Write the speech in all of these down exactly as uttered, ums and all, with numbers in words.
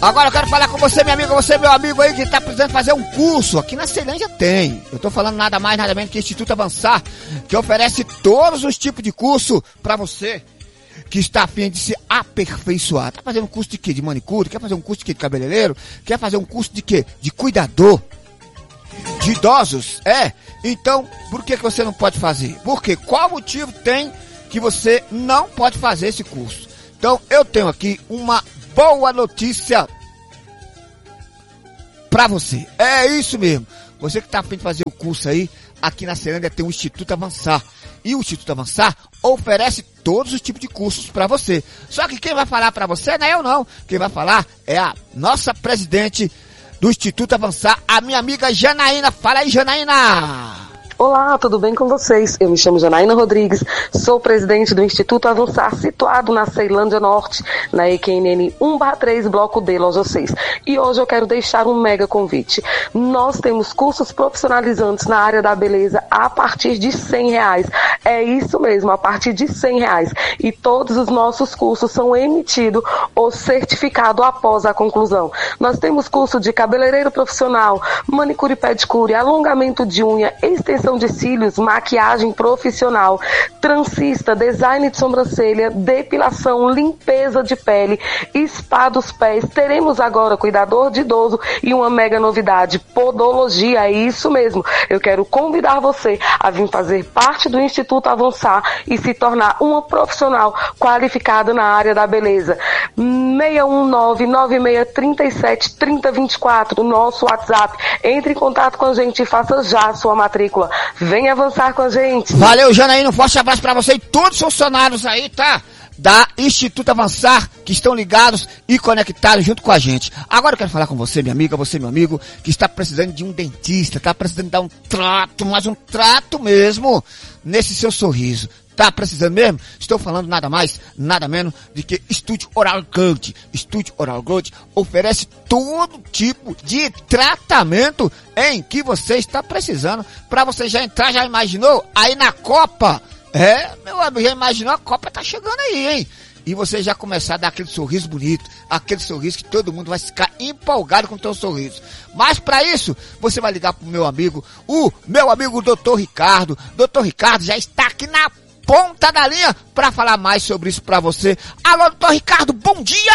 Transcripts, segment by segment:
Agora eu quero falar com você, minha amiga, você, meu amigo aí, que tá precisando fazer um curso. Aqui na Ceilândia tem. Eu tô falando nada mais, nada menos que Instituto Avançar, que oferece todos os tipos de curso pra você que está a fim de se aperfeiçoar. Tá fazendo um curso de quê? De manicure? Quer fazer um curso de quê? De cabeleireiro? Quer fazer um curso de quê? De cuidador? De idosos? É. Então, por que que você não pode fazer? Porque qual motivo tem que você não pode fazer esse curso? Então, eu tenho aqui uma boa notícia pra você. É isso mesmo. Você que tá a fim de fazer o curso aí, aqui na Ceilândia tem o Instituto Avançar. E o Instituto Avançar oferece todos os tipos de cursos para você. Só que quem vai falar para você não é eu não. Quem vai falar é a nossa presidente do Instituto Avançar, a minha amiga Janaína. Fala aí, Janaína! Olá, tudo bem com vocês? Eu me chamo Janaína Rodrigues, sou presidente do Instituto Avançar, situado na Ceilândia Norte, na E Q N N um barra três, Bloco D, Loja seis. E hoje eu quero deixar um mega convite. Nós temos cursos profissionalizantes na área da beleza a partir de cem reais. É isso mesmo, a partir de cem reais. E todos os nossos cursos são emitidos ou certificados após a conclusão. Nós temos curso de cabeleireiro profissional, manicure e pedicure, alongamento de unha, extensão de cílios, maquiagem profissional, transista, design de sobrancelha, depilação, limpeza de pele, spa dos pés. Teremos agora cuidador de idoso e uma mega novidade, podologia. É isso mesmo. Eu quero convidar você a vir fazer parte do Instituto Avançar e se tornar uma profissional qualificada na área da beleza. seis um nove, nove seis três sete, três zero dois quatro, nosso WhatsApp. Entre em contato com a gente e faça já a sua matrícula. Vem avançar com a gente. Valeu, Janaína, um forte abraço pra você e todos os funcionários aí, tá? Da Instituto Avançar, que estão ligados e conectados junto com a gente. Agora eu quero falar com você, minha amiga, você, meu amigo, que está precisando de um dentista, tá precisando dar um trato, mas um trato mesmo, nesse seu sorriso. Tá precisando mesmo? Estou falando nada mais, nada menos de que Estúdio Oral Gold. Estúdio Oral Gold oferece todo tipo de tratamento em que você está precisando para você já entrar, já imaginou? Aí na Copa, é, meu amigo, já imaginou? A Copa tá chegando aí, hein? E você já começar a dar aquele sorriso bonito, aquele sorriso que todo mundo vai ficar empolgado com o teu sorriso. Mas para isso, você vai ligar pro meu amigo, o meu amigo doutor Ricardo. doutor Ricardo já está aqui na ponta da linha para falar mais sobre isso para você. Alô, doutor Ricardo, bom dia!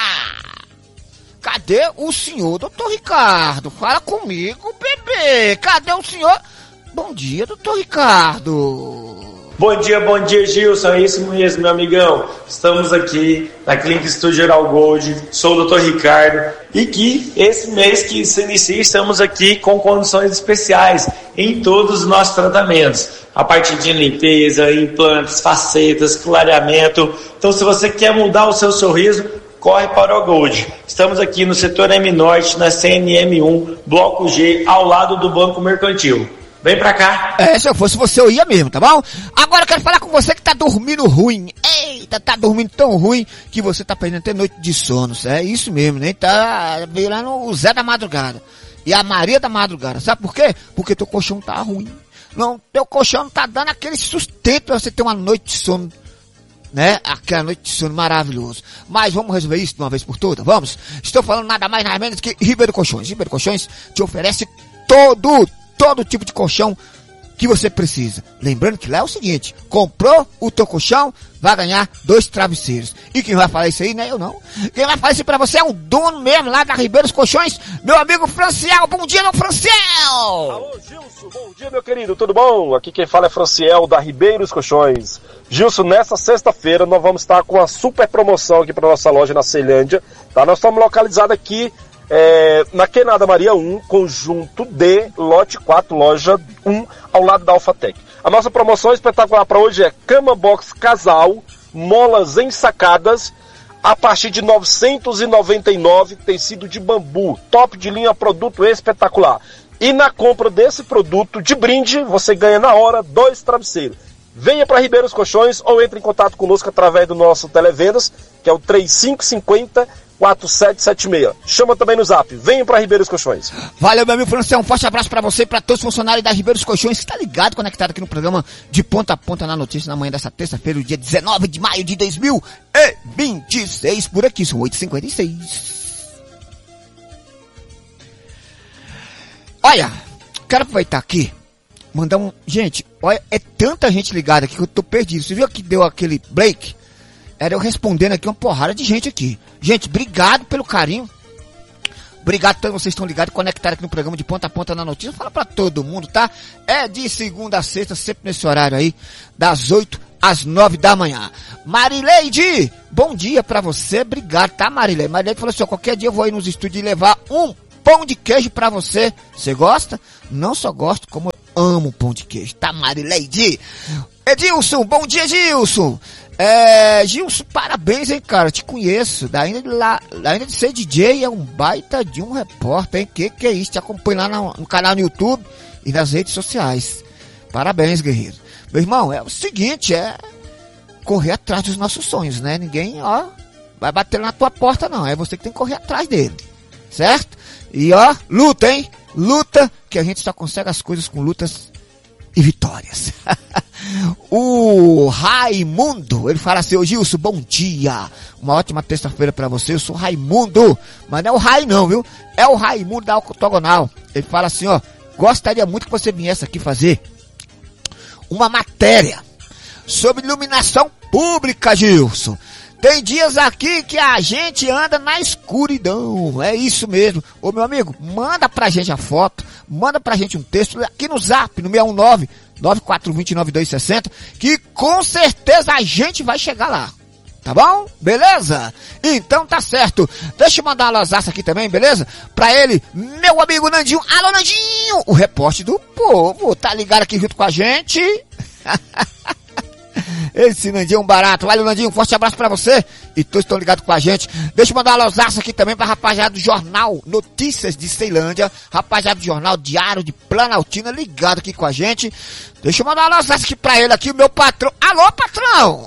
Cadê o senhor, doutor Ricardo? Fala comigo, bebê. Cadê o senhor? Bom dia, doutor Ricardo. Bom dia, bom dia, Gilson. É isso mesmo, meu amigão. Estamos aqui na Clínica Estúdio Oral Gold. Sou o doutor Ricardo. E que esse mês que se inicia, estamos aqui com condições especiais em todos os nossos tratamentos. A partir de limpeza, implantes, facetas, clareamento. Então, se você quer mudar o seu sorriso, corre para o Gold. Estamos aqui no setor M Norte, na C N M um, Bloco G, ao lado do Banco Mercantil. Vem pra cá. É, se eu fosse você, eu ia mesmo, tá bom? Agora eu quero falar com você que tá dormindo ruim. Eita, tá dormindo tão ruim que você tá perdendo até noite de sono. É isso mesmo, né? Tá virando o Zé da Madrugada. E a Maria da Madrugada. Sabe por quê? Porque teu colchão tá ruim. Não, teu colchão não tá dando aquele sustento pra você ter uma noite de sono, né? Aquela noite de sono maravilhoso. Mas vamos resolver isso de uma vez por todas, vamos? Estou falando nada mais, nada menos que Ribeiro Colchões. Ribeiro Colchões te oferece todo, todo tipo de colchão que você precisa. Lembrando que lá é o seguinte, comprou o teu colchão, vai ganhar dois travesseiros. E quem vai falar isso aí não é eu não. Quem vai falar isso pra você é o dono mesmo lá da Ribeiros Colchões, meu amigo Franciel. Bom dia, meu Franciel! Alô, Gilson, bom dia, meu querido, tudo bom? Aqui quem fala é Franciel da Ribeiros Colchões. Gilson, nessa sexta-feira nós vamos estar com uma super promoção aqui para nossa loja na Ceilândia, tá? Nós estamos localizados aqui É, na Quenada Maria um, conjunto D, lote quatro, loja um, ao lado da Alphatec. A nossa promoção espetacular para hoje é cama box casal, molas ensacadas, a partir de novecentos e noventa e nove, tecido de bambu, top de linha, produto espetacular. E na compra desse produto de brinde, você ganha na hora dois travesseiros. Venha para Ribeiros Colchões ou entre em contato conosco através do nosso televendas, que é o três cinco cinco zero, quatro sete sete seis. Chama também no zap. Venha para Ribeiros Colchões. Valeu, meu amigo Franciel. Um forte abraço para você e para todos os funcionários da Ribeiros Colchões. Está ligado, conectado aqui no programa de ponta a ponta na notícia na manhã dessa terça-feira, o dia dezenove de maio de dois mil e vinte e seis. Por aqui, são oito e cinquenta e seis. Olha, quero aproveitar aqui, mandar um... Gente, olha, é tanta gente ligada aqui que eu tô perdido. Você viu que deu aquele break? Era eu respondendo aqui uma porrada de gente aqui. Gente, obrigado pelo carinho. Obrigado a todos vocês que estão ligados e conectados aqui no programa de Ponta a Ponta na Notícia. Fala pra todo mundo, tá? É de segunda a sexta, sempre nesse horário aí, das oito às nove da manhã. Marileide, bom dia pra você. Obrigado, tá, Marileide? Marileide falou assim, ó, qualquer dia eu vou aí nos estúdios e levar um pão de queijo pra você. Você gosta? Não só gosto, como eu amo pão de queijo, tá, Marileide? Edilson, bom dia, Gilson. É, Gilson, parabéns, hein, cara, te conheço, ainda de, lá, ainda de ser D J, é um baita de um repórter, hein, que que é isso, te acompanho lá no, no canal no YouTube e nas redes sociais, parabéns, guerreiro. Meu irmão, é o seguinte, é correr atrás dos nossos sonhos, né, ninguém, ó, vai bater na tua porta não, é você que tem que correr atrás dele, certo? E ó, luta, hein, luta, que a gente só consegue as coisas com lutas e vitórias. O Raimundo, ele fala assim, ô Gilson, bom dia, uma ótima terça-feira pra você, eu sou Raimundo, mas não é o Rai não, viu, é o Raimundo da Octogonal. Ele fala assim, ó, gostaria muito que você viesse aqui fazer uma matéria sobre iluminação pública, Gilson. Tem dias aqui que a gente anda na escuridão, é isso mesmo. Ô meu amigo, manda pra gente a foto, manda pra gente um texto aqui no zap, no seis um nove, nove quatro dois nove dois seis zero, que com certeza a gente vai chegar lá. Tá bom? Beleza? Então tá certo. Deixa eu mandar uma losaça aqui também, beleza? Pra ele, meu amigo Nandinho. Alô, Nandinho! O repórter do povo, tá ligado aqui junto com a gente? Esse Nandinho é um barato. Valeu, Nandinho, um forte abraço pra você. E todos estão ligados com a gente. Deixa eu mandar uma losaça aqui também pra rapaziada do Jornal Notícias de Ceilândia. Rapaziada do Jornal Diário de Planaltina, ligado aqui com a gente. Deixa eu mandar uma losaça aqui pra ele aqui, o meu patrão. Alô, patrão!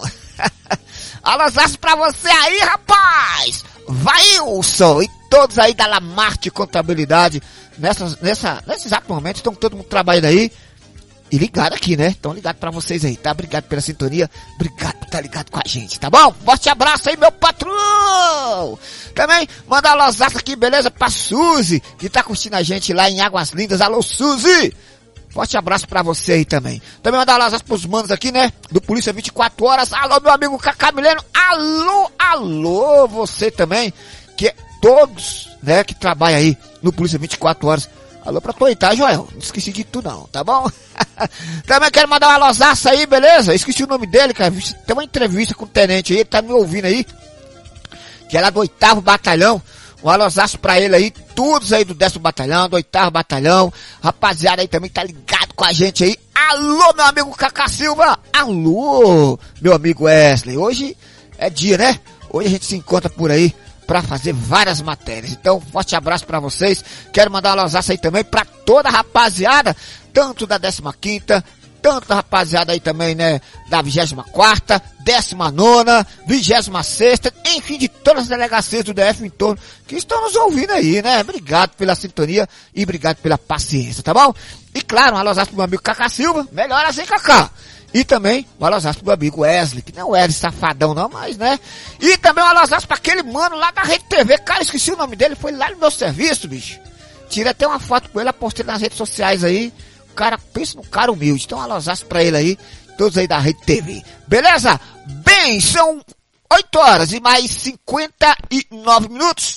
A losaça pra você aí, rapaz! Vailson! E todos aí da Lamarte Contabilidade. Nessa, nessa, nesse exato momento, estão todo mundo trabalhando aí. E ligado aqui, né? Então ligado pra vocês aí, tá? Obrigado pela sintonia, obrigado por estar ligado com a gente, tá bom? Forte abraço aí, meu patrão! Também mandar uma losaça aqui, beleza? Pra Suzy, que tá curtindo a gente lá em Águas Lindas. Alô, Suzy! Forte abraço pra você aí também. Também mandar uma losaça pros manos aqui, né? Do Polícia vinte e quatro horas. Alô, meu amigo Cacá Mileno. Alô, alô, você também, que é todos, né, que trabalham aí no Polícia vinte e quatro horas. Alô pra tu aí, tá, Joel? Não esqueci de tu não, tá bom? Também quero mandar uma losaça aí, beleza? Esqueci o nome dele, cara. Tem uma entrevista com o tenente aí, ele tá me ouvindo aí. Que é lá do oitavo Batalhão. Um alosaço pra ele aí, todos aí do décimo Batalhão, do oitavo Batalhão. Rapaziada aí também tá ligado com a gente aí. Alô, meu amigo Cacá Silva. Alô, meu amigo Wesley. Hoje é dia, né? Hoje a gente se encontra por aí pra fazer várias matérias. Então, forte abraço pra vocês. Quero mandar uma losaça aí também pra toda a rapaziada, tanto da décima quinta, tanto da rapaziada aí também, né, da vigésima quarta, décima nona, vigésima sexta, enfim, de todas as delegacias do D F em torno, que estão nos ouvindo aí, né? Obrigado pela sintonia e obrigado pela paciência, tá bom? E claro, um alosaço pro meu amigo Cacá Silva, melhor assim, Cacá. E também um alosaço pro meu amigo Wesley, que não é o Wesley safadão não, mas, né? E também um alosaço pra aquele mano lá da Rede T V, cara, esqueci o nome dele, foi lá no meu serviço, bicho. Tirei até uma foto com ele, postei nas redes sociais aí. O cara, pensa num cara humilde, então um alosaço pra ele aí, todos aí da Rede T V. Beleza? Bem, são oito horas e mais cinquenta e nove minutos.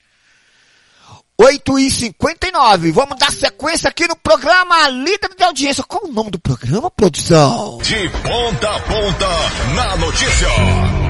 oito e cinquenta e nove. Vamos dar sequência aqui no programa Líder de Audiência. Qual o nome do programa, produção? De ponta a ponta na notícia.